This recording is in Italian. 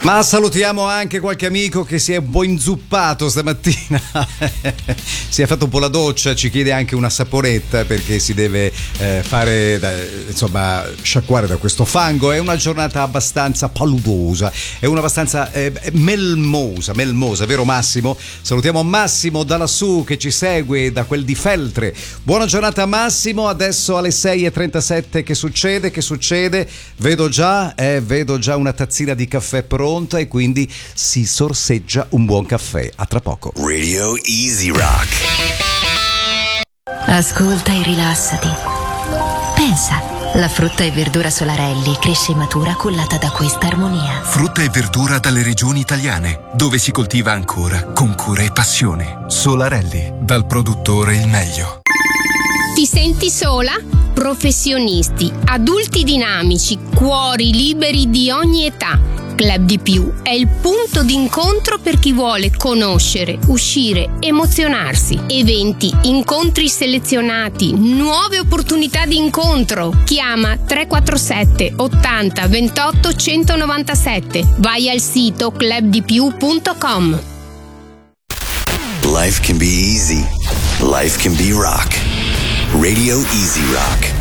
Ma salutiamo anche qualche amico che si è un po' inzuppato stamattina. Si è fatto un po' la doccia, ci chiede anche una saporetta perché si deve sciacquare da questo fango. È una giornata abbastanza paludosa, è una abbastanza melmosa, vero Massimo? Salutiamo Massimo da lassù che ci segue da quel di Feltre. Buona giornata Massimo, adesso alle 6:37 che succede? Vedo già una tazzina di caffè pronta e quindi si sorseggia un buon caffè. A tra poco. Radio Easy Rock. Ascolta e rilassati. Pensa, la frutta e verdura Solarelli cresce e matura cullata da questa armonia. Frutta e verdura dalle regioni italiane, dove si coltiva ancora con cura e passione. Solarelli, dal produttore il meglio. Ti senti sola? Professionisti, adulti dinamici, cuori liberi di ogni età. Club di Più è il punto d'incontro per chi vuole conoscere, uscire, emozionarsi. Eventi, incontri selezionati, nuove opportunità di incontro. Chiama 347 80 28 197. Vai al sito clubdipiù.com. Life can be easy. Life can be rock. Radio Easy Rock.